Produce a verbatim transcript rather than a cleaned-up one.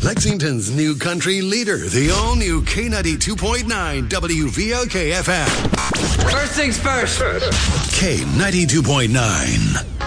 Lexington's new country leader, the all-new K ninety-two point nine W V L K F M. First things first. K ninety-two point nine.